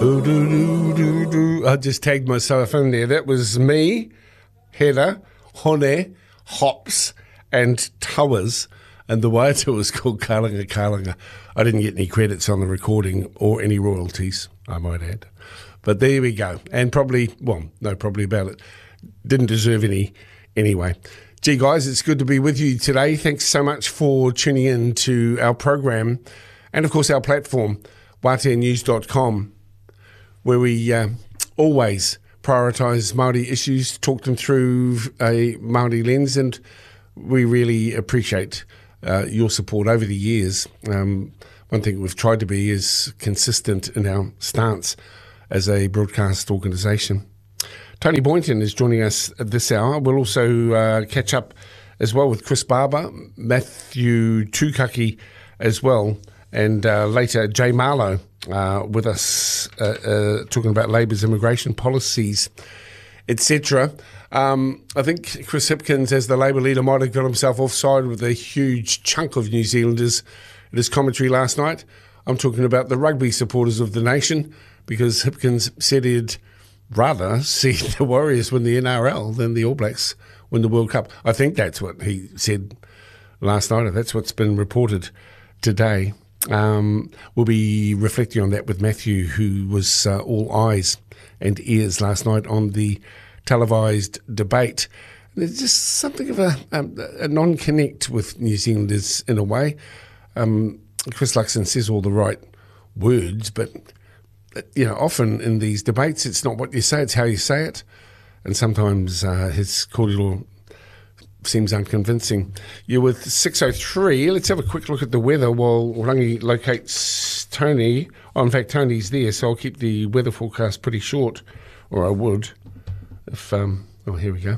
I just tagged myself in there. That was me, Heather, Hone, Hops, and Towers. And the waiata was called Kālanga Kālanga. I didn't get any credits on the recording or any royalties, I might add. But there we go. And probably about it. Didn't deserve any anyway. Gee, guys, it's good to be with you today. Thanks so much for tuning in to our program and, of course, our platform, wateanews.com, where we always prioritise Māori issues, talk them through a Māori lens, and we really appreciate your support over the years. One thing we've tried to be is consistent in our stance as a broadcast organisation. Tony Boynton is joining us at this hour. We'll also catch up as well with Chris Barber, Matthew Tukaki as well, and later Jay Marlowe with us talking about Labour's immigration policies, etc. I think Chris Hipkins, as the Labour leader, might have got himself offside with a huge chunk of New Zealanders in his commentary last night. I'm talking about the rugby supporters of the nation, because Hipkins said he'd rather see the Warriors win the NRL than the All Blacks win the World Cup. I think that's what he said last night. That's what's been reported today. We'll be reflecting on that with Matthew, who was all eyes and ears last night on the televised debate. There's just something of a non-connect with New Zealanders in a way. Chris Luxon says all the right words, but often in these debates, it's not what you say, it's how you say it. And sometimes his cordial seems unconvincing. You're with 6:03. Let's have a quick look at the weather while Rangi locates Tony. Oh, in fact, Tony's there, so I'll keep the weather forecast pretty short, or I would. If here we go.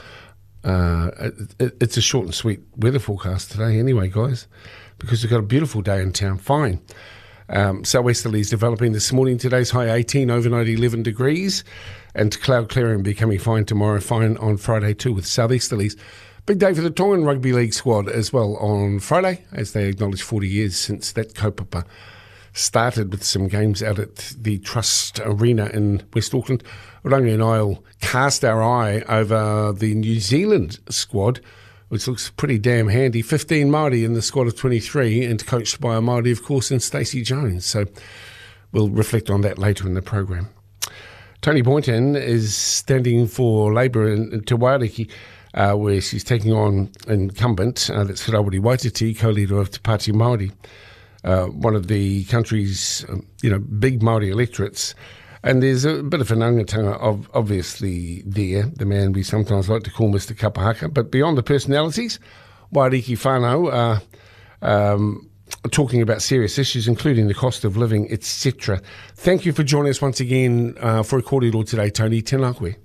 It's a short and sweet weather forecast today anyway, guys, because we've got a beautiful day in town. Fine. Southwesterlies developing this morning. Today's high 18, overnight 11 degrees, and cloud clearing becoming fine tomorrow, fine on Friday too with southeasterlies. Big day for the Tongan Rugby League squad as well on Friday, as they acknowledge 40 years since that kaupapa started, with some games out at the Trust Arena in West Auckland. Rangi and I will cast our eye over the New Zealand squad, which looks pretty damn handy. 15 Māori in the squad of 23, and coached by a Māori, of course, in Stacey Jones. So we'll reflect on that later in the program. Tony Boynton is standing for Labour in Te Waiariki, where she's taking on incumbent, that's Rawiri Waititi, co-leader of Te Pāti Māori, one of the country's big Māori electorates. And there's a bit of an angatanga obviously there, the man we sometimes like to call Mr. Kapahaka. But beyond the personalities, Waiariki whānau are talking about serious issues, including the cost of living, etc. Thank you for joining us once again for a kōrero today, Tony. Tēnā koe.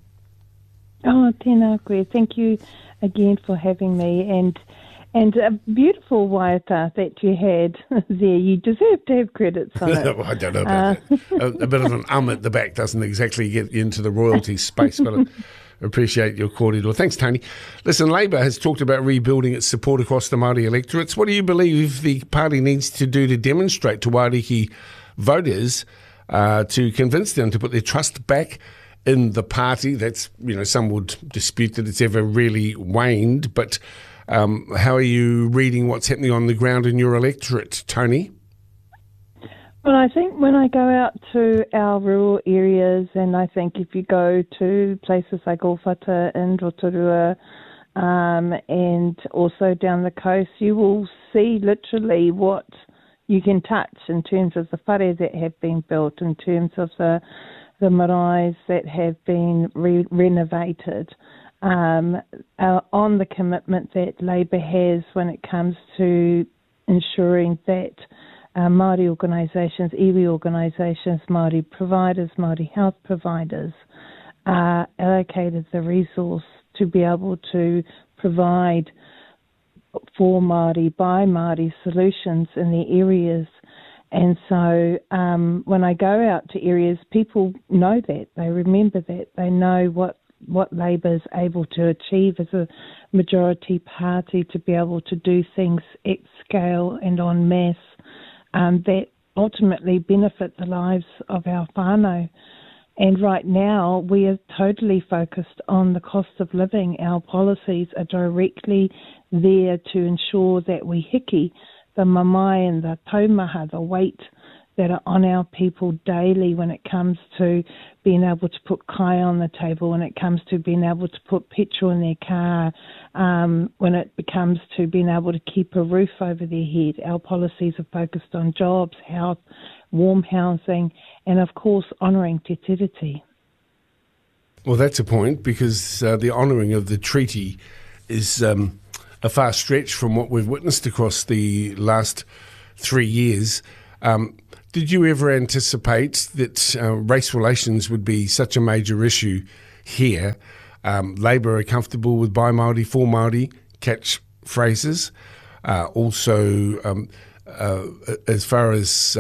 Oh, tēnā koe. Thank you again for having me. And a beautiful waiata that you had there. You deserve to have credits on it. Well, I don't know about that. A bit of an at the back doesn't exactly get you into the royalty space, but I appreciate your kōrero. Thanks, Tony. Listen, Labour has talked about rebuilding its support across the Māori electorates. What do you believe the party needs to do to demonstrate to Waiariki voters to convince them to put their trust back in the party? That's, some would dispute that it's ever really waned, but how are you reading what's happening on the ground in your electorate, Tony? Well, I think when I go out to our rural areas, and I think if you go to places like Ōwhata and Rotorua, and also down the coast, you will see literally what you can touch in terms of the whare that have been built, in terms of the maraes that have been renovated. On the commitment that Labour has when it comes to ensuring that Māori organisations, iwi organisations, Māori providers, Māori health providers are allocated the resource to be able to provide for Māori, by Māori solutions in the areas. And so when I go out to areas, people know that, they remember that, they know what Labour is able to achieve as a majority party, to be able to do things at scale and en masse that ultimately benefit the lives of our whānau. And right now, we are totally focused on the cost of living. Our policies are directly there to ensure that we hiki the mamae and the taumaha, the weight that are on our people daily when it comes to being able to put kai on the table, when it comes to being able to put petrol in their car, when it comes to being able to keep a roof over their head. Our policies are focused on jobs, health, warm housing, and of course honouring te tiriti. Well, that's a point, because the honouring of the treaty is a far stretch from what we've witnessed across the last 3 years. Did you ever anticipate that race relations would be such a major issue here? Labour are comfortable with by Māori, for Māori catchphrases. Also, as far as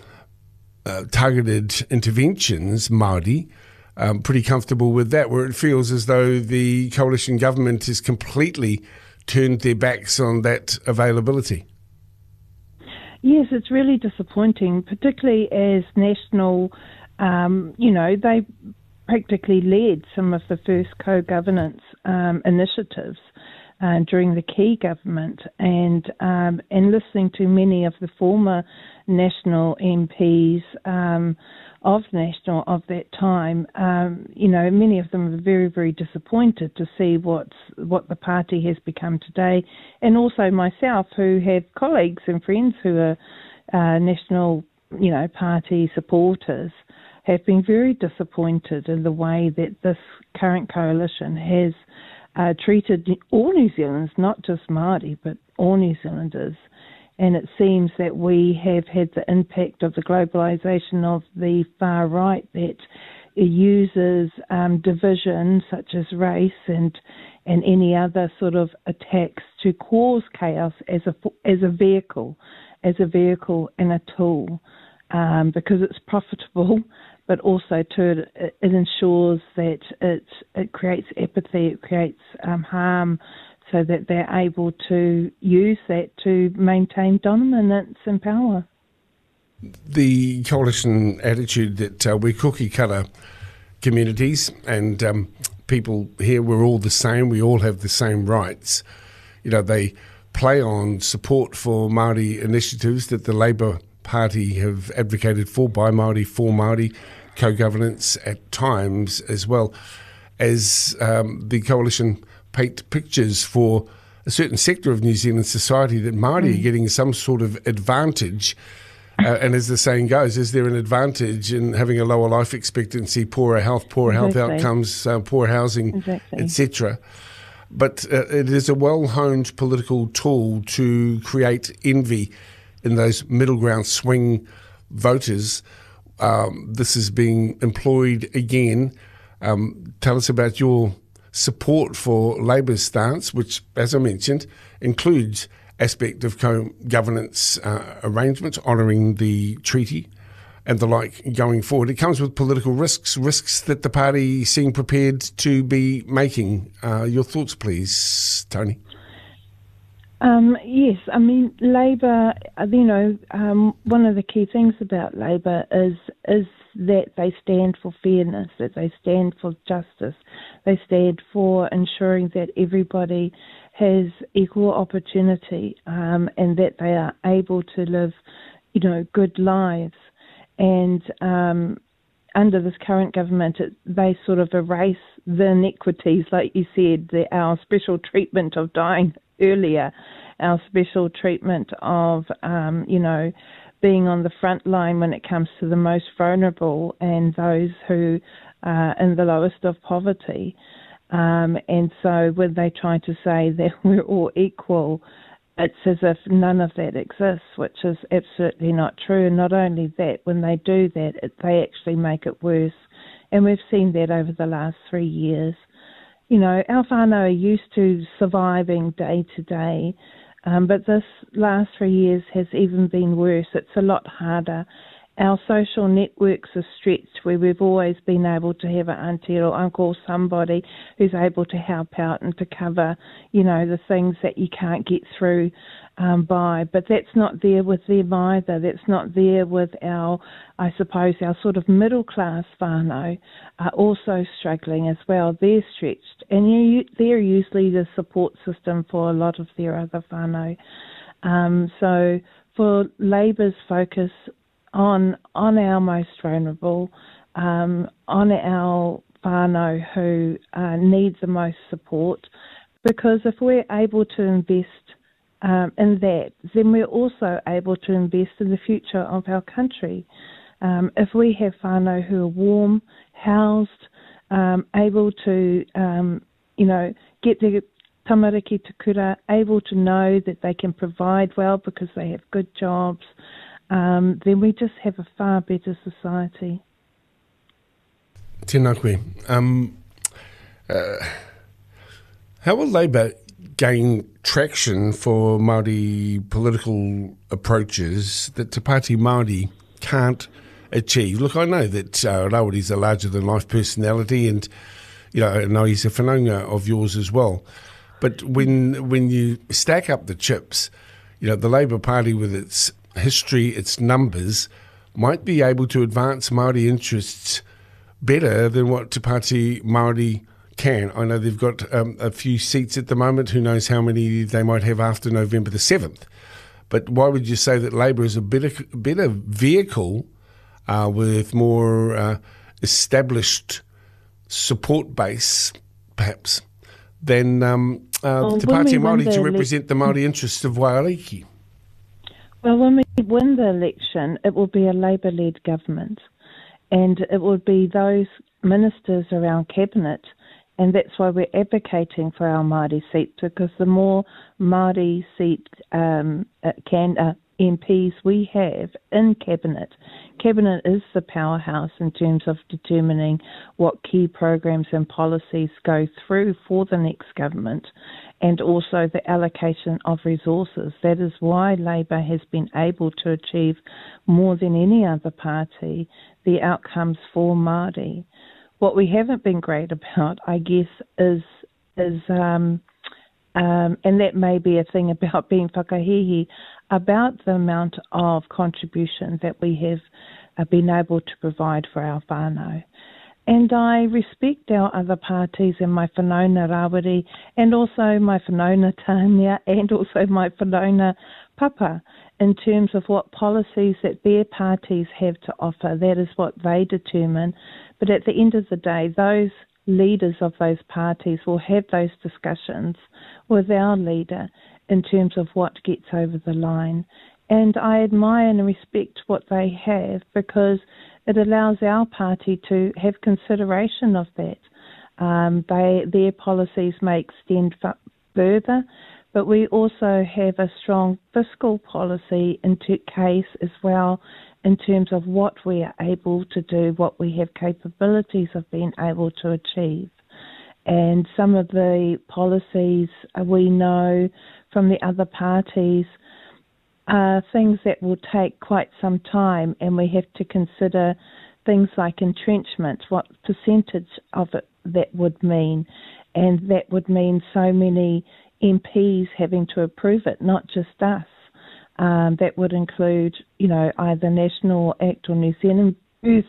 targeted interventions, Māori, pretty comfortable with that, where it feels as though the coalition government has completely turned their backs on that availability. Yes, it's really disappointing, particularly as National, they practically led some of the first co-governance initiatives during the Key government, and listening to many of the former National MPs of National of that time, many of them are very, very disappointed to see what the party has become today, and also myself, who have colleagues and friends who are National, party supporters, have been very disappointed in the way that this current coalition has treated all New Zealanders, not just Māori, but all New Zealanders. And it seems that we have had the impact of the globalisation of the far right that uses division, such as race and any other sort of attacks, to cause chaos as a vehicle and a tool, because it's profitable, but also it ensures that it creates apathy, it creates harm, so that they're able to use that to maintain dominance and power. The coalition attitude that we're cookie cutter communities and people here, we're all the same, we all have the same rights. They play on support for Māori initiatives that the Labour Party have advocated for, by Māori, for Māori, co-governance at times, as well as the coalition paint pictures for a certain sector of New Zealand society that Māori are getting some sort of advantage. And as the saying goes, is there an advantage in having a lower life expectancy, poorer health outcomes, poor housing, etc.? But it is a well-honed political tool to create envy in those middle ground swing voters. This is being employed again. Tell us about your support for Labour's stance, which, as I mentioned, includes aspect of co-governance arrangements, honouring the treaty and the like going forward. It comes with political risks that the party seem prepared to be making. Your thoughts, please, Tony. Yes, I mean, Labour, one of the key things about Labour is that they stand for fairness, that they stand for justice, they stand for ensuring that everybody has equal opportunity, and that they are able to live, good lives. And under this current government, they sort of erase the inequities, like you said, our special treatment of dying earlier, our special treatment of, being on the front line when it comes to the most vulnerable and those who are in the lowest of poverty. And so when they try to say that we're all equal, it's as if none of that exists, which is absolutely not true. And not only that, when they do that, they actually make it worse. And we've seen that over the last 3 years. Our whānau are used to surviving day to day, but this last 3 years has even been worse. It's a lot harder. our social networks are stretched, where we've always been able to have an auntie or uncle or somebody who's able to help out and to cover, the things that you can't get through by. But that's not there with them either. That's not there with our sort of middle class whānau are also struggling as well. They're stretched, and they're usually the support system for a lot of their other whānau. So for Labour's focus on our most vulnerable, on our whānau who need the most support, because if we're able to invest in that, then we're also able to invest in the future of our country. If we have whānau who are warm, housed, able to, get their tamariki te kura, able to know that they can provide well because they have good jobs, then we just have a far better society. Tēnā koe. How will Labour gain traction for Māori political approaches that Te Pāti Māori can't achieve? Look, I know that Rawiri's a larger-than-life personality, and I know he's a whanaunga of yours as well. But when you stack up the chips, the Labour Party with its history, its numbers, might be able to advance Māori interests better than what Te Pāti Māori can. I know they've got a few seats at the moment. Who knows how many they might have after November the 7th. But why would you say that Labour is a better vehicle with more established support base, perhaps, than Te Pāti Māori to represent the Māori interests of Waiariki? Well, when we win the election, it will be a Labour-led government, and it will be those ministers around cabinet, and that's why we're advocating for our Māori seats, because the more Māori seat MPs we have in cabinet is the powerhouse in terms of determining what key programs and policies go through for the next government, and also the allocation of resources. That is why Labour has been able to achieve more than any other party the outcomes for Māori. What we haven't been great about, I guess, is and that may be a thing about being whakahihi, about the amount of contribution that we have been able to provide for our whānau. And I respect our other parties and my whanauna Rawiri, and also my whanauna Tania, and also my whanauna Papa, in terms of what policies that their parties have to offer. That is what they determine. But at the end of the day, those leaders of those parties will have those discussions with our leader in terms of what gets over the line. And I admire and respect what they have, because it allows our party to have consideration of that. Their policies may extend further, but we also have a strong fiscal policy in case as well, in terms of what we are able to do, what we have capabilities of being able to achieve. And some of the policies we know from the other parties are things that will take quite some time, and we have to consider things like entrenchment, what percentage of it that would mean, and that would mean so many MPs having to approve it, not just us. That would include, either National Act or New Zealand First,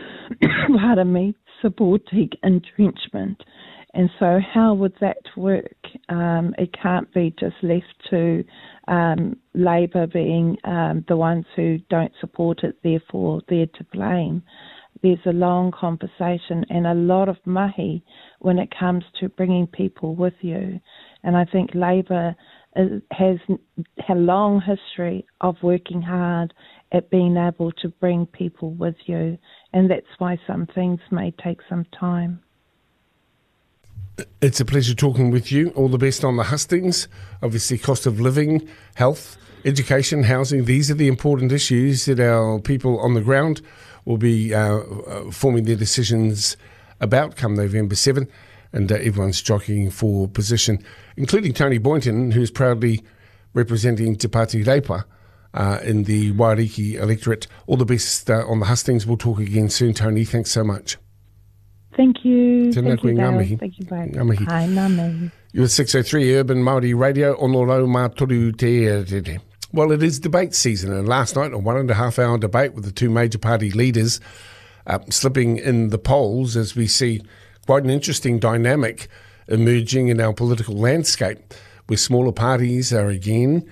supporting entrenchment. And so how would that work? It can't be just left to Labour being the ones who don't support it, therefore they're to blame. There's a long conversation and a lot of mahi when it comes to bringing people with you. And I think Labour has a long history of working hard at being able to bring people with you. And that's why some things may take some time. It's a pleasure talking with you. All the best on the hustings. Obviously, cost of living, health, education, housing. These are the important issues that our people on the ground will be forming their decisions about come November 7. And everyone's jockeying for position, including Tony Boynton, who's proudly representing Te Pāti Reipa in the Wairiki electorate. All the best on the hustings. We'll talk again soon, Tony. Thanks so much. Thank you. Tēnā koe, ngā mihi. Thank you very Ngā much. mihi. Hi, ngā mihi. You're 603 Urban Māori Radio, ono rau mā toru te. Well, it is debate season, and last night a 1.5 hour debate with the two major party leaders slipping in the polls as we see quite an interesting dynamic emerging in our political landscape, where smaller parties are again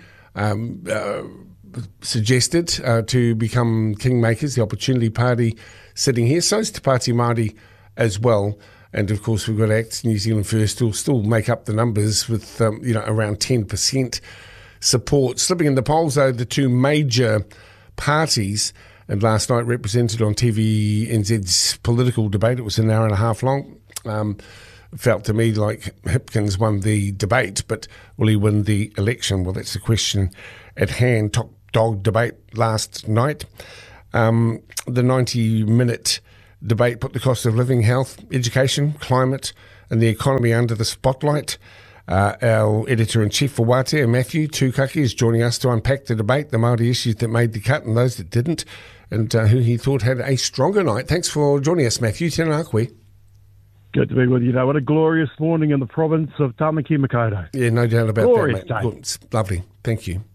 suggested to become kingmakers. The Opportunity Party sitting here, so is Te Pāti Māori as well. And of course, we've got ACT New Zealand First, who'll still make up the numbers with around 10% support. Slipping in the polls, though, the two major parties, and last night represented on TVNZ's political debate, it was an hour and a half long. Felt to me like Hipkins won the debate, but will he win the election? Well, that's the question at hand. Top dog debate last night. The 90-minute debate put the cost of living, health, education, climate and the economy under the spotlight. Our editor-in-chief for Wātea, Matthew Tukaki, is joining us to unpack the debate, the Māori issues that made the cut and those that didn't, and who he thought had a stronger night. Thanks for joining us, Matthew. Tēnā koe. Good to be with you. What a glorious morning in the province of Tamaki Makaurau. Yeah, no doubt about glorious that, mate. Day. It's lovely. Thank you.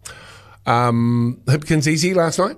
Hipkins easy last night?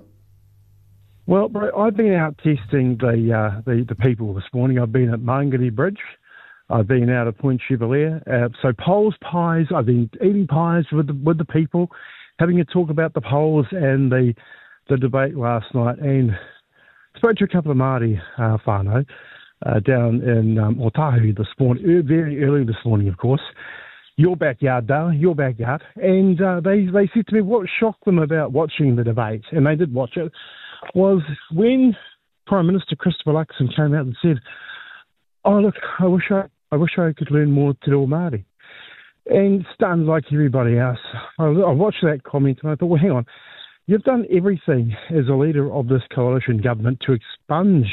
Well, bro, I've been out testing the people this morning. I've been at Mangere Bridge. I've been out at Point Chevalier. So polls, pies. I've been eating pies with the people, having a talk about the polls and the debate last night. And spoke to a couple of Māori whānau down in Otahu this morning, very early this morning, of course. Your backyard, Dale, your backyard. And they said to me what shocked them about watching the debate, and they did watch it, was when Prime Minister Christopher Luxon came out and said, "Oh look, I wish I could learn more Te Reo Māori." And stunned like everybody else, I watched that comment and I thought, well, hang on, you've done everything as a leader of this coalition government to expunge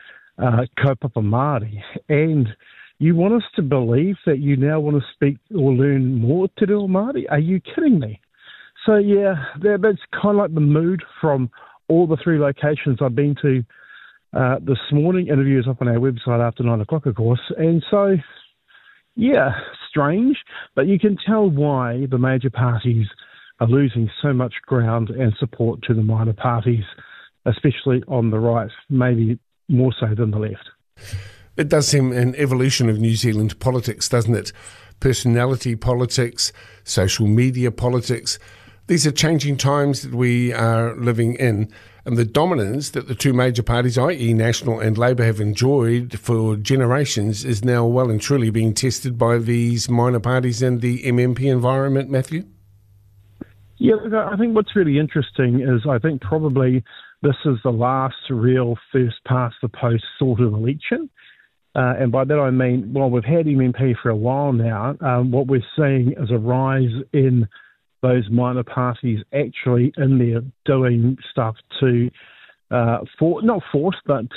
kaupapa Māori, and you want us to believe that you now want to speak or learn more Te Reo Māori? Are you kidding me? So yeah, that's kind of like the mood from all the three locations I've been to this morning. Interviews up on our website after 9 o'clock, of course. And so, yeah, strange, but you can tell why the major parties are losing so much ground and support to the minor parties, especially on the right, maybe more so than the left. It does seem an evolution of New Zealand politics, doesn't it? Personality politics, social media politics. These are changing times that we are living in, and the dominance that the two major parties, i.e. National and Labour, have enjoyed for generations is now well and truly being tested by these minor parties and the MMP environment, Matthew? Yeah, I think what's really interesting is I think probably this is the last real first-past-the-post sort of election. And by that I mean, well, we've had MMP for a while now. What we're seeing is a rise in those minor parties actually in there doing stuff to force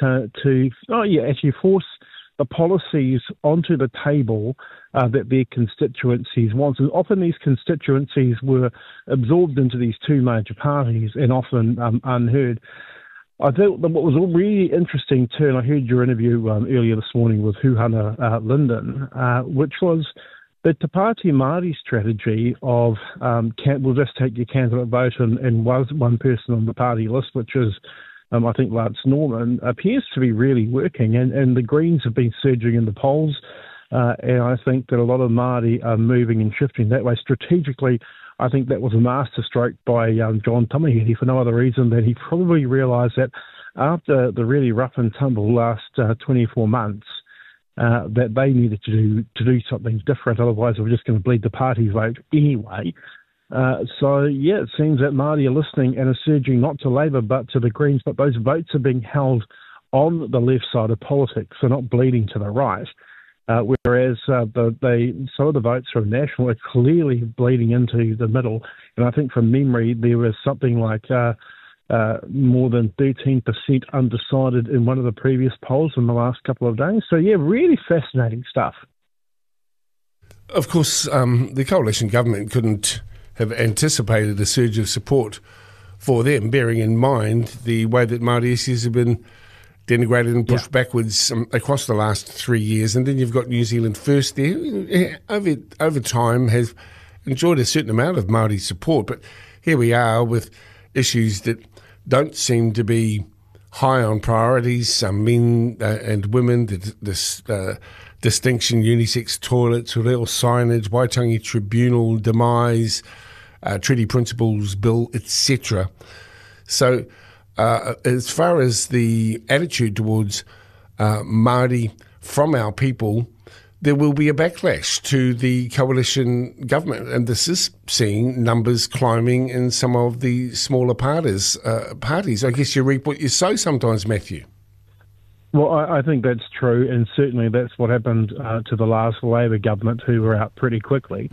the policies onto the table that their constituencies want. And often these constituencies were absorbed into these two major parties and often unheard. I think what was really interesting too, and I heard your interview earlier this morning with Huhana Linden, which was the Te Pāti Māori strategy of we'll just take your candidate vote and one person on the party list, which is I think Lance Norman, appears to be really working, and the Greens have been surging in the polls, and I think that a lot of Māori are moving and shifting that way strategically. I think that was a masterstroke by John Tamahere for no other reason than he probably realised that after the really rough and tumble last 24 months, that they needed to do something different. Otherwise, they were just going to bleed the party vote anyway. So, yeah, it seems that Māori are listening and are surging not to Labour but to the Greens, but those votes are being held on the left side of politics. They're not bleeding to the right. Whereas some of the votes from National are clearly bleeding into the middle. And I think from memory, there was something like more than 13% undecided in one of the previous polls in the last couple of days. So, yeah, really fascinating stuff. Of course, the coalition government couldn't have anticipated a surge of support for them, bearing in mind the way that Māori issues have been denigrated and pushed backwards across the last 3 years. And then you've got New Zealand First there, over time has enjoyed a certain amount of Māori support. But here we are with issues that don't seem to be high on priorities. Men and women, this distinction, unisex toilets, rail signage, Waitangi Tribunal demise, treaty principles bill, etc. So as far as the attitude towards Māori from our people, there will be a backlash to the coalition government, and this is seeing numbers climbing in some of the smaller parties. I guess you reap what you sow sometimes, Matthew. Well, I think that's true, and certainly that's what happened to the last Labor government, who were out pretty quickly.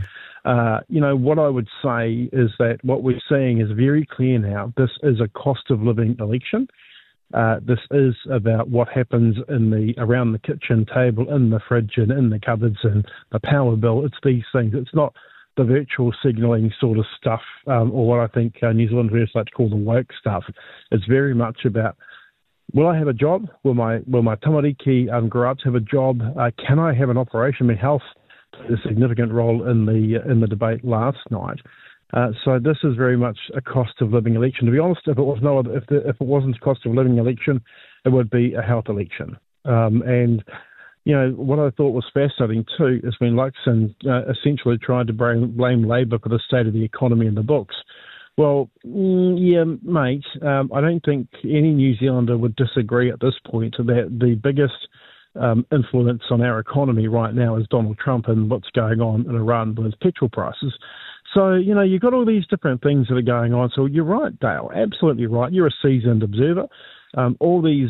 What I would say is that what we're seeing is very clear now. This is a cost of living election. This is about what happens around the kitchen table, in the fridge and in the cupboards and the power bill. It's these things. It's not the virtual signalling sort of stuff, or what I think New Zealanders like to call the woke stuff. It's very much about, will I have a job? Will my tamariki grow up to have a job? Can I have an operation? I mean, health played a significant role in the debate last night. So this is very much a cost of living election. To be honest, if it wasn't a cost of living election, it would be a health election. And what I thought was fascinating too is when Luxon essentially tried to blame Labor for the state of the economy in the books. Well, yeah, mate, I don't think any New Zealander would disagree at this point that the biggest influence on our economy right now is Donald Trump and what's going on in Iran with petrol prices. So, you've got all these different things that are going on. So you're right, Dale, absolutely right. You're a seasoned observer. All these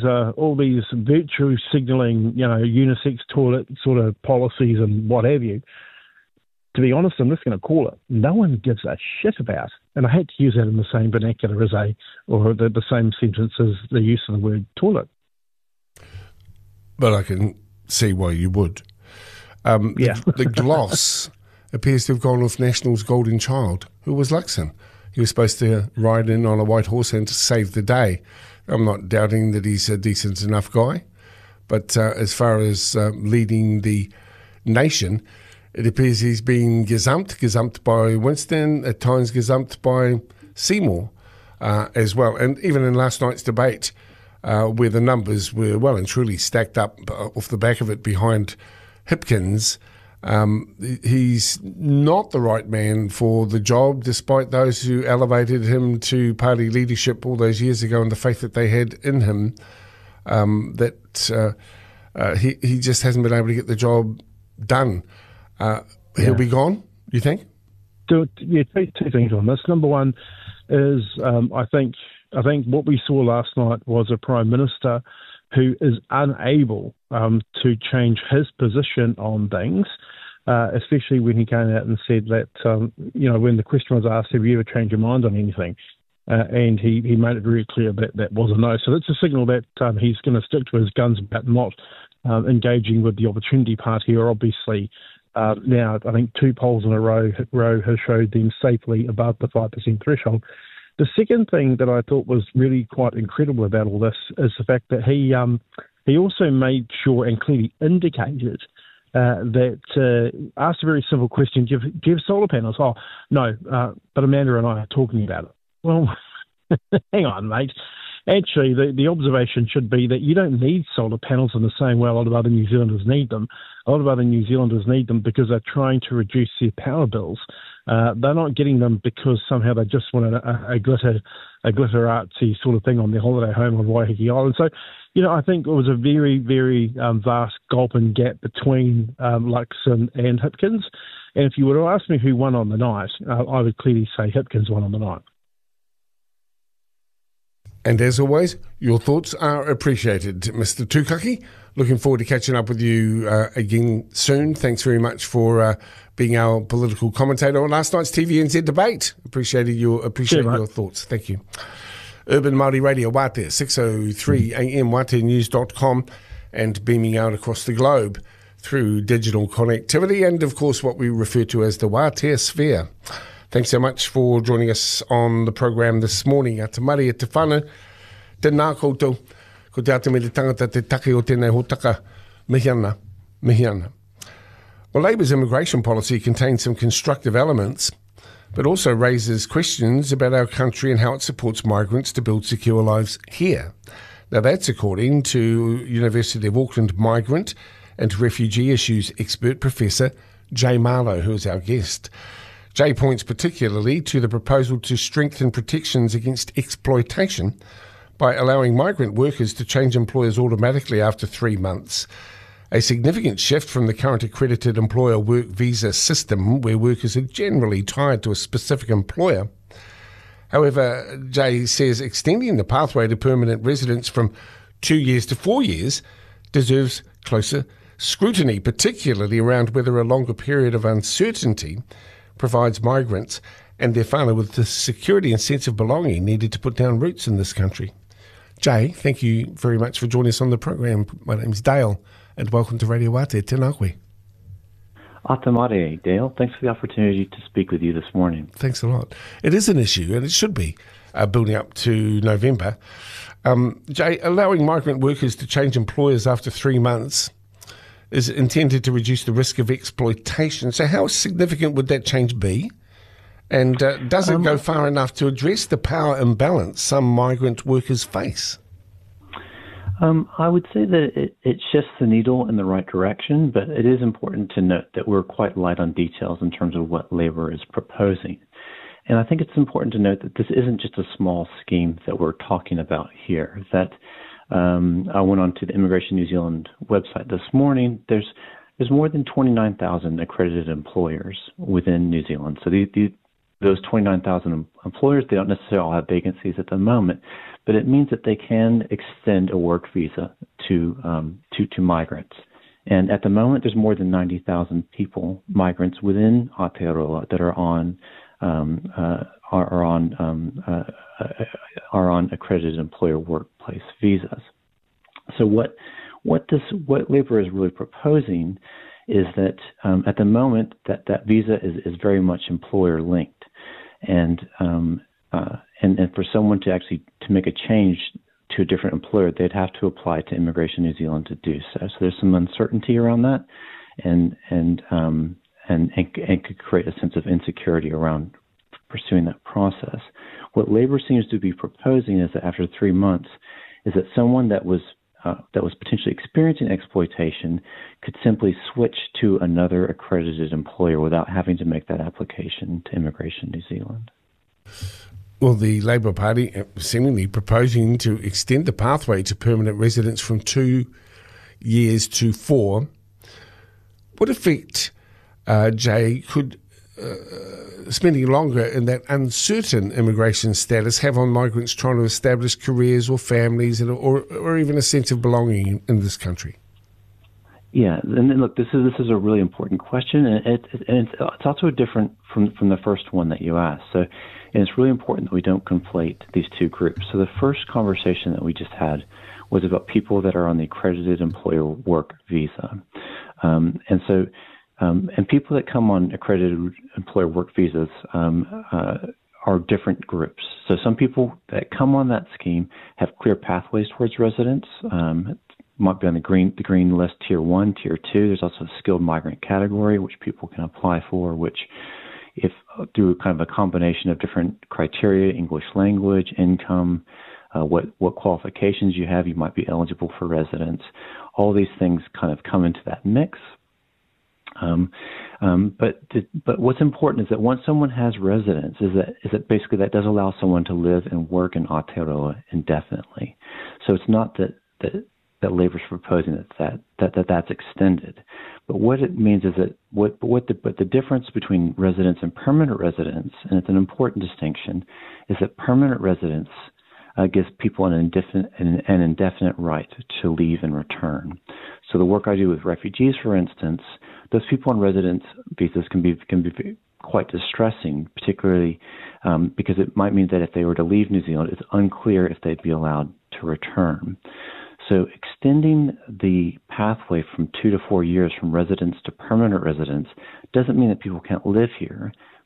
virtue signalling, unisex toilet sort of policies and what have you. To be honest, I'm just going to call it, no one gives a shit about. And I hate to use that in the same vernacular or the same sentence as the use of the word toilet. But I can see why you would. The gloss appears to have gone off National's golden child, who was Luxon. He was supposed to ride in on a white horse and to save the day. I'm not doubting that he's a decent enough guy, but as far as leading the nation, it appears he's been gazumped by Winston, at times gazumped by Seymour as well. And even in last night's debate, where the numbers were well and truly stacked up off the back of it behind Hipkins, he's not the right man for the job, despite those who elevated him to party leadership all those years ago and the faith that they had in him, he just hasn't been able to get the job done. He'll be gone, you think? Two things on this. Number one is I think what we saw last night was a Prime Minister who is unable to change his position on things, especially when he came out and said that, when the question was asked, have you ever changed your mind on anything? And he made it very clear that was a no. So that's a signal that he's going to stick to his guns about not engaging with the Opportunity Party, or obviously now I think 2 polls in a row has showed them safely above the 5% threshold. The second thing that I thought was really quite incredible about all this is the fact that he also made sure and clearly indicated that asked a very simple question: do you have solar panels? Oh, no, but Amanda and I are talking about it. Well, hang on, mate. Actually, the observation should be that you don't need solar panels in the same way a lot of other New Zealanders need them. A lot of other New Zealanders need them because they're trying to reduce their power bills. They're not getting them because somehow they just want a glitter artsy sort of thing on their holiday home on Waiheke Island. So, I think it was a very, very vast gulp and gap between Luxon and Hipkins. And if you were to ask me who won on the night, I would clearly say Hipkins won on the night. And as always, your thoughts are appreciated, Mr. Tukaki. Looking forward to catching up with you again soon. Thanks very much for being our political commentator on last night's TVNZ debate. Appreciate your thoughts. Thank you. Urban Māori Radio, Wātea, 6:03 AM, wāteanews.com, and beaming out across the globe through digital connectivity and, of course, what we refer to as the Wātea Sphere. Thanks so much for joining us on the program this morning. A te mari e te whana, tēnā koutou, ko te ate me te tangata te take o tēnei hotaka, mihiana. Well, Labour's immigration policy contains some constructive elements, but also raises questions about our country and how it supports migrants to build secure lives here. Now, that's according to University of Auckland migrant and refugee issues expert Professor Jay Marlowe, who is our guest. Jay points particularly to the proposal to strengthen protections against exploitation by allowing migrant workers to change employers automatically after 3 months, a significant shift from the current accredited employer work visa system where workers are generally tied to a specific employer. However, Jay says extending the pathway to permanent residence from 2 years to 4 years deserves closer scrutiny, particularly around whether a longer period of uncertainty provides migrants and their whānau with the security and sense of belonging needed to put down roots in this country. Jay, thank you very much for joining us on the program. My name's Dale, and welcome to Radio Wate. Tēnā koe. Ata mare, Dale. Thanks for the opportunity to speak with you this morning. Thanks a lot. It is an issue, and it should be, building up to November. Jay, allowing migrant workers to change employers after 3 months is intended to reduce the risk of exploitation. So how significant would that change be? And does it go far enough to address the power imbalance some migrant workers face? I would say that it shifts the needle in the right direction, but it is important to note that we're quite light on details in terms of what Labour is proposing. And I think it's important to note that this isn't just a small scheme that we're talking about here, that I went on to the Immigration New Zealand website this morning. There's more than 29,000 accredited employers within New Zealand. So those 29,000 employers, they don't necessarily all have vacancies at the moment, but it means that they can extend a work visa to migrants. And at the moment, there's more than 90,000 migrants within Aotearoa that are on accredited employer workplace visas. So what Labour is really proposing is that at the moment that visa is very much employer linked, and for someone to make a change to a different employer, they'd have to apply to Immigration New Zealand to do so. So there's some uncertainty around that, and could create a sense of insecurity around pursuing that process. What Labour seems to be proposing is that after 3 months, is that someone that was potentially experiencing exploitation could simply switch to another accredited employer without having to make that application to Immigration New Zealand. Well, the Labour Party seemingly proposing to extend the pathway to permanent residence from 2 years to 4. What effect, Jay, could spending longer in that uncertain immigration status have on migrants trying to establish careers or families or even a sense of belonging in this country? Yeah, and look, this is a really important question, and it's also different from the first one that you asked. So, and it's really important that we don't conflate these two groups. So the first conversation that we just had was about people that are on the accredited employer work visa, and people that come on accredited employer work visas are different groups. So some people that come on that scheme have clear pathways towards residence. Might be on the green list, tier 1, tier 2. There's also a skilled migrant category, which people can apply for, which if through kind of a combination of different criteria, English language, income, what qualifications you have, you might be eligible for residence. All these things kind of come into that mix. But what's important is that once someone has residence, is that basically that does allow someone to live and work in Aotearoa indefinitely. So it's not that Labour's proposing that's extended, but what it means is that the difference between residence and permanent residence, and it's an important distinction, is that permanent residence gives people an indefinite right to leave and return. So the work I do with refugees, for instance, those people on residence visas can be quite distressing, particularly because it might mean that if they were to leave New Zealand, it's unclear if they'd be allowed to return. So extending the pathway from 2 to 4 years from residence to permanent residence doesn't mean that people can't live here,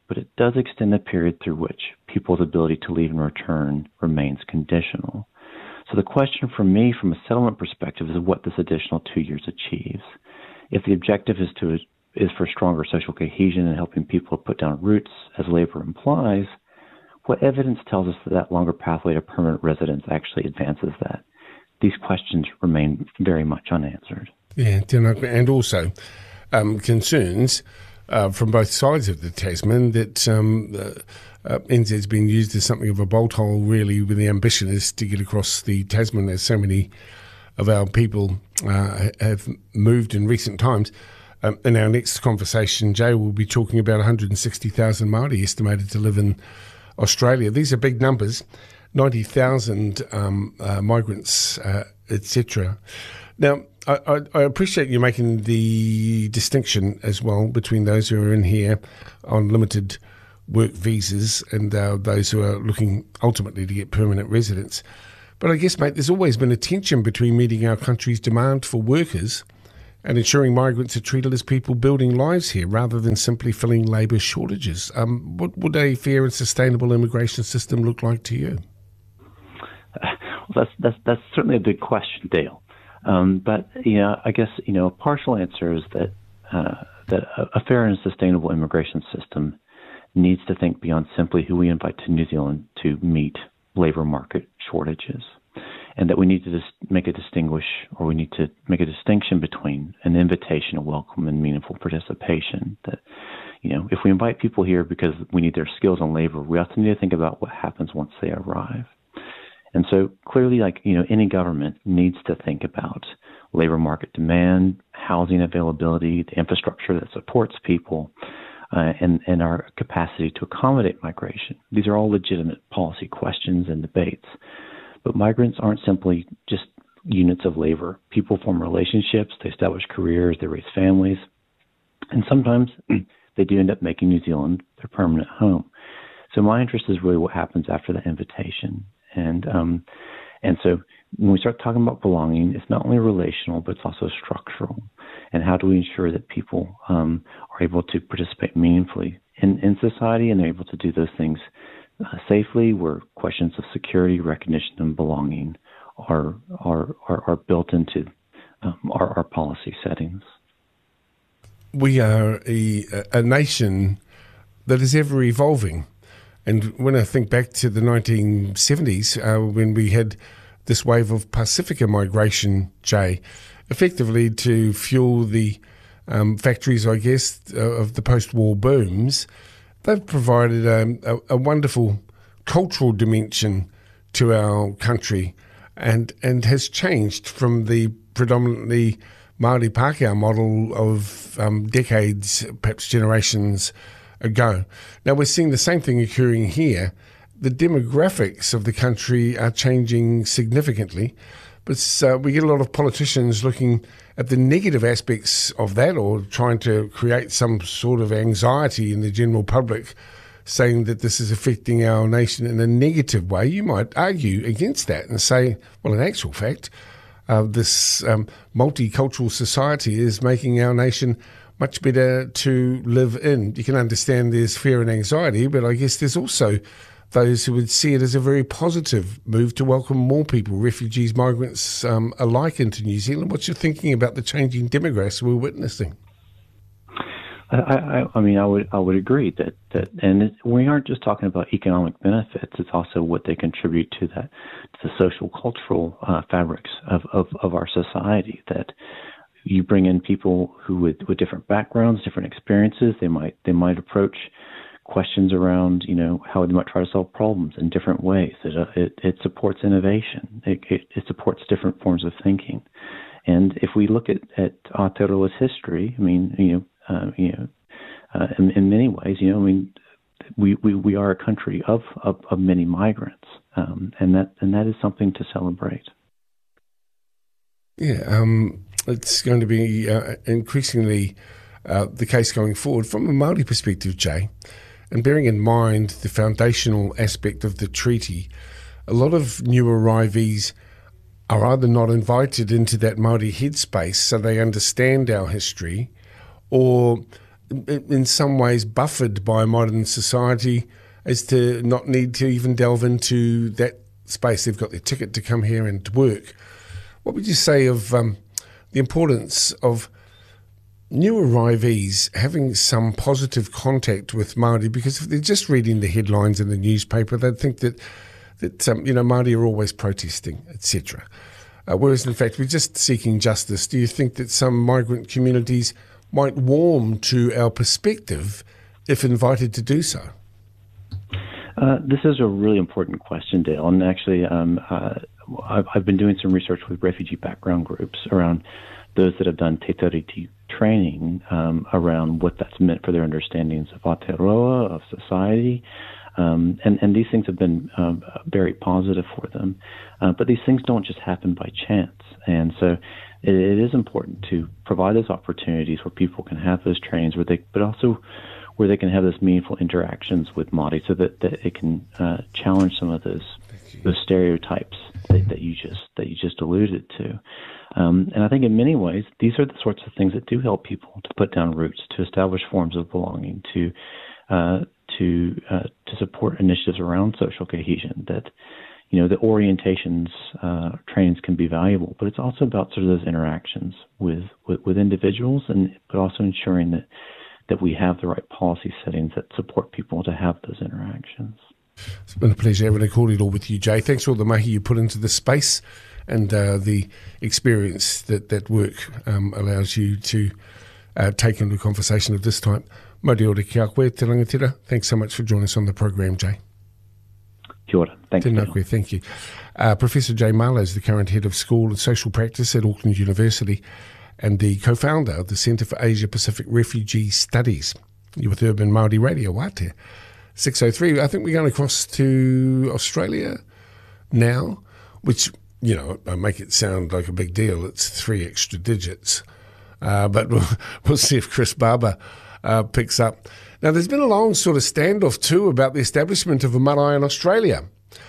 but it does extend the period through which people's ability to leave and return remains conditional. So the question for me from a settlement perspective is what this additional 2 years achieves. If the objective is for stronger social cohesion and helping people put down roots, as labor implies, what evidence tells us that that longer pathway to permanent residence actually advances that? These questions remain very much unanswered. Yeah, and also concerns from both sides of the Tasman that NZ's been used as something of a bolt hole, really, with the ambition is to get across the Tasman, as so many of our people have moved in recent times. In our next conversation, Jay will be talking about 160,000 Māori estimated to live in Australia. These are big numbers, 90,000 migrants, etc. Now, I appreciate you making the distinction as well between those who are in here on limited work visas and those who are looking ultimately to get permanent residence. But I guess, mate, there's always been a tension between meeting our country's demand for workers and ensuring migrants are treated as people building lives here rather than simply filling labour shortages. What would a fair and sustainable immigration system look like to you? Well, that's certainly a big question, Dale. But I guess a partial answer is that a fair and sustainable immigration system needs to think beyond simply who we invite to New Zealand to meet labor market shortages, and that we need to make a distinction between an invitation, a welcome, and meaningful participation. That if we invite people here because we need their skills and labor, we also need to think about what happens once they arrive. And so clearly, any government needs to think about labor market demand, housing availability, the infrastructure that supports people, and our capacity to accommodate migration. These are all legitimate policy questions and debates. But migrants aren't simply just units of labor. People form relationships, they establish careers, they raise families, and sometimes they do end up making New Zealand their permanent home. So my interest is really what happens after that invitation. And so when we start talking about belonging, it's not only relational, but it's also structural. And how do we ensure that people are able to participate meaningfully in society, and they're able to do those things safely, where questions of security, recognition, and belonging are built into our policy settings. We are a nation that is ever evolving. And when I think back to the 1970s, when we had this wave of Pacifica migration, Jay, effectively to fuel the factories, I guess, of the post-war booms, they've provided a wonderful cultural dimension to our country and has changed from the predominantly Māori Pākehā model of decades, perhaps generations ago. Now we're seeing the same thing occurring here. The demographics of the country are changing significantly, but we get a lot of politicians looking at the negative aspects of that, or trying to create some sort of anxiety in the general public, saying that this is affecting our nation in a negative way. You might argue against that and say, well, in actual fact, this multicultural society is making our nation much better to live in. You can understand there's fear and anxiety, but I guess there's also those who would see it as a very positive move to welcome more people, refugees, migrants alike, into New Zealand. What's your thinking about the changing demographics we're witnessing? I would agree that we aren't just talking about economic benefits. It's also what they contribute to the social cultural fabrics of our society. That you bring in people who with different backgrounds, different experiences. They might approach questions around how they might try to solve problems in different ways. It supports innovation. It supports different forms of thinking. And if we look at Aotearoa's history, in many ways, we are a country of many migrants, and that is something to celebrate. Yeah, it's going to be increasingly the case going forward from a Māori perspective, Jay. And bearing in mind the foundational aspect of the treaty, a lot of new arrivees are either not invited into that Māori headspace so they understand our history, or in some ways buffered by modern society as to not need to even delve into that space. They've got their ticket to come here and to work. What would you say of the importance of new arrivees having some positive contact with Māori? Because if they're just reading the headlines in the newspaper, they'd think that Māori are always protesting, etc. Whereas, in fact, we're just seeking justice. Do you think that some migrant communities might warm to our perspective if invited to do so? This is a really important question, Dale. And actually, I've been doing some research with refugee background groups around those that have done Te Tiriti training around what that's meant for their understandings of Aotearoa, of society. And these things have been very positive for them. But these things don't just happen by chance. And so it is important to provide those opportunities where people can have those trainings, but also where they can have those meaningful interactions with Māori, so that it can challenge some of those stereotypes that you just alluded to. And I think in many ways, these are the sorts of things that do help people to put down roots, to establish forms of belonging, to support initiatives around social cohesion. That, the orientations, trainings can be valuable, but it's also about sort of those interactions with individuals, but also ensuring that we have the right policy settings that support people to have those interactions. It's been a pleasure having a cordial with you, Jay. Thanks for all the mahi you put into the space and the experience that work allows you to take into a conversation of this type. Mōreo ora ki a koe, te rangatira. Thanks so much for joining us on the program, Jay. Kia ora. Thanks. Tēnā koe, thank you. Professor Jay Marlow is the current head of school and social practice at Auckland University and the co-founder of the Centre for Asia Pacific Refugee Studies. You're with Urban Māori Radio, Wātea. 6:03. I think we're going across to Australia now, which, I make it sound like a big deal. It's 3 extra digits. But we'll see if Chris Barber picks up. Now, there's been a long sort of standoff too about the establishment of a marae in Australia.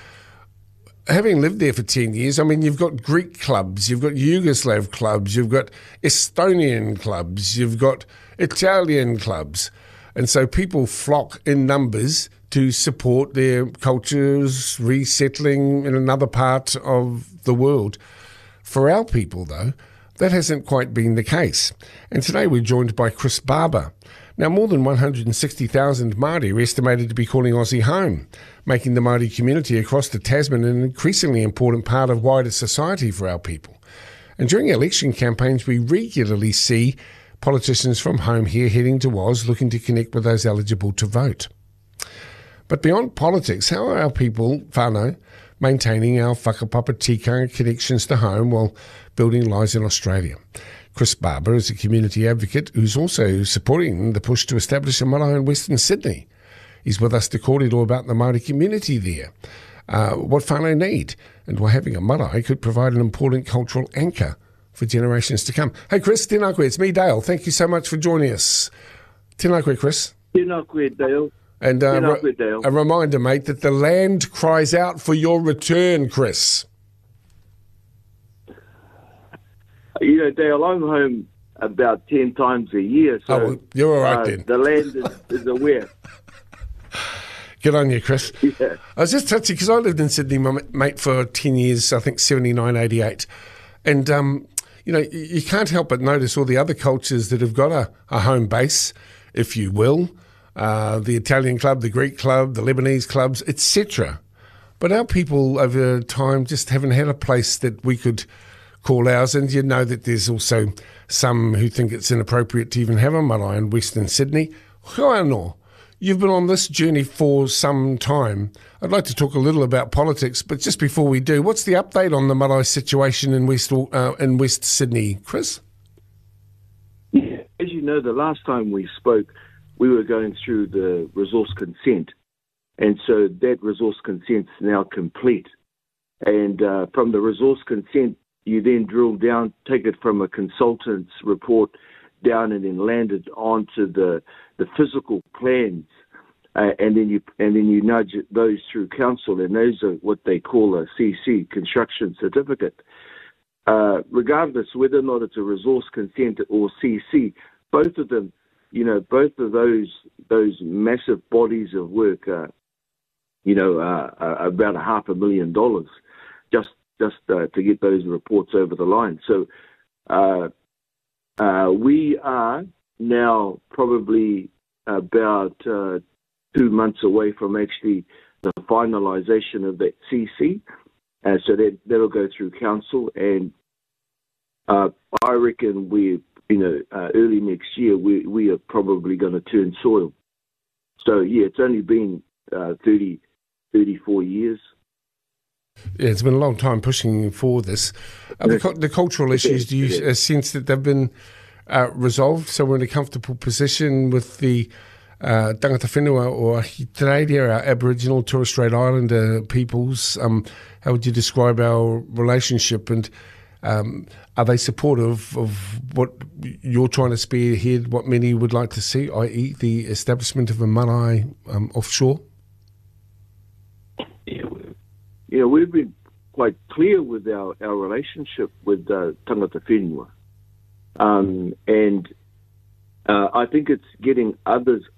Having lived there for 10 years, you've got Greek clubs, you've got Yugoslav clubs, you've got Estonian clubs, you've got Italian clubs. And so people flock in numbers to support their cultures resettling in another part of the world. For our people, though, that hasn't quite been the case. And today we're joined by Chris Barber. Now, more than 160,000 Māori are estimated to be calling Aussie home, making the Māori community across the Tasman an increasingly important part of wider society for our people. And during election campaigns, we regularly see politicians from home here heading to Oz looking to connect with those eligible to vote. But beyond politics, how are our people, whānau, maintaining our whakapapa tikanga connections to home while building lives in Australia? Chris Barber is a community advocate who's also supporting the push to establish a marae in Western Sydney. He's with us to kōrero about the Māori community there, what whānau need, and why having a marae could provide an important cultural anchor for generations to come. Hey Chris, tēnā koe, it's me, Dale. Thank you so much for joining us. Tēnā koe, Chris. Tēnā koe, Dale. And a reminder, mate, that the land cries out for your return, Chris. Dale, I'm home about 10 times a year. So you're all right then. The land is aware. Good on you, Chris. Yeah. I was just touching, because I lived in Sydney, mate, for 10 years, I think 79, 88. And, you can't help but notice all the other cultures that have got a home base, if you will, the Italian club, the Greek club, the Lebanese clubs, etc. But our people over time just haven't had a place that we could call ours. And you know that there's also some who think it's inappropriate to even have a marae in Western Sydney. Hoano, you've been on this journey for some time. I'd like to talk a little about politics, but just before we do, what's the update on the marae situation in West Sydney, Chris? Yeah, as you know, the last time we spoke, we were going through the resource consent. And so that resource consent is now complete. And from the resource consent, you then drill down, take it from a consultant's report down, and then land it onto the physical plans, and then you nudge those through council, and those are what they call a CC, construction certificate. Regardless whether or not it's a resource consent or CC, both of them both of those massive bodies of work are about $500,000 just to get those reports over the line. So we are now probably about 2 months away from actually the finalisation of that CC. So that'll go through council, and I reckon early next year we are probably going to turn soil. So it's only been 34 years. Yeah, it's been a long time pushing for this. The cultural issues, do you sense that they've been resolved? So we're in a comfortable position with the tangata whenua or Te Reo, our Aboriginal Torres Strait Islander peoples. How would you describe our relationship, and are they supportive of what you're trying to spearhead, what many would like to see, i.e. the establishment of a marae offshore? Yeah, we've been quite clear with our relationship with tangata whenua. And I think it's getting others